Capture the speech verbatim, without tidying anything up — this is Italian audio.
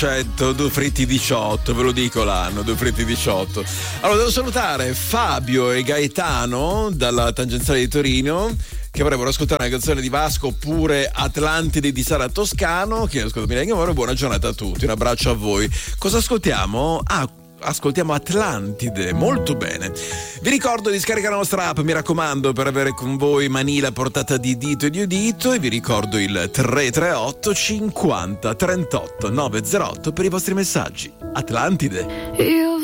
concetto, due fritti diciotto, ve lo dico l'anno, due fritti diciotto. Allora devo salutare Fabio e Gaetano dalla tangenziale di Torino, che vorrebbero ascoltare una canzone di Vasco oppure Atlantide di Sara Toscano. Che ascolta Millennium Oro, buona giornata a tutti, un abbraccio a voi. Cosa ascoltiamo? Ah, ascoltiamo Atlantide, molto bene. Vi ricordo di scaricare la nostra app, mi raccomando, per avere con voi Manila a portata di dito e di udito, e vi ricordo il tre tre otto cinquanta trentotto novecentotto per i vostri messaggi. Atlantide. Io